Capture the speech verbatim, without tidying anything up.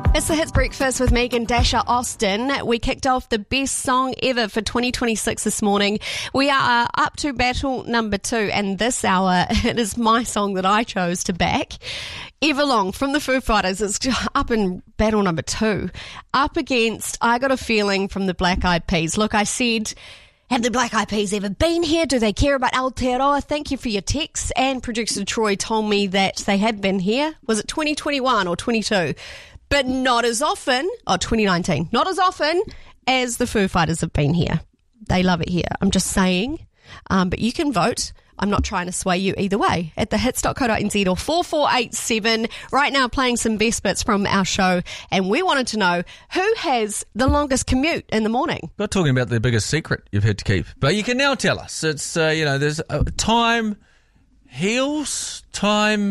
It's the Hits Breakfast with Megan Dasher Austin. We kicked off the best song ever for twenty twenty-six this morning. We are up to battle number two, and this hour it is my song that I chose to back. Everlong from the Foo Fighters is up in battle number two, up against I Got a Feeling from the Black Eyed Peas. Look, I said, have the Black Eyed Peas ever been here? Do they care about Aotearoa? Thank you for your texts. And producer Troy told me that they had been here. Was it twenty twenty-one or twenty-two? But not as often, or twenty nineteen, not as often as the Foo Fighters have been here. They love it here. I'm just saying. Um, but you can vote. I'm not trying to sway you either way at the hits dot co dot n z or four four eight seven. Right now playing some best bits from our show. And we wanted to know who has the longest commute in the morning. Not talking about the biggest secret you've had to keep. But you can now tell us. It's, uh, you know, there's uh, time heals, time